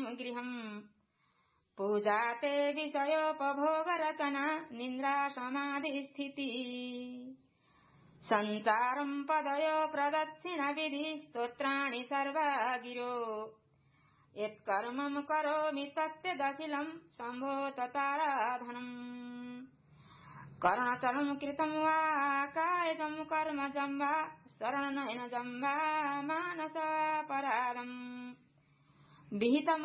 गृहम् पूजा ते विषयोपभोगरचना निन्द्रा समाधिस्थिति सञ्चारम् पदयो प्रदक्षिण विधि स्तोत्राणि सर्वा गिरो यत्कर्मम् करोमि तत्यदखिलम् शम्भो तताराधनम् कर्णचरम् कृतम् वा कायजम् कर्मजम् वा शरणनयनजम् वा मानसापराधम् विहितम्